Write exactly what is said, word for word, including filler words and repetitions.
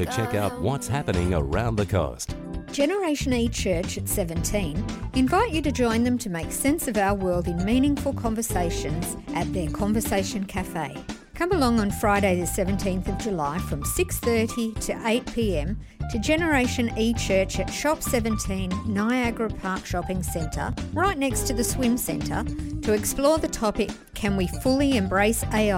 to check out what's happening around the coast. Generation E Church at seventeen invite you to join them to make sense of our world in meaningful conversations at their Conversation Cafe. Come along on Friday the seventeenth of July from six thirty to eight p m to Generation E Church at Shop seventeen, Niagara Park Shopping Centre, right next to the Swim Centre, to explore the topic, Can We Fully Embrace A I?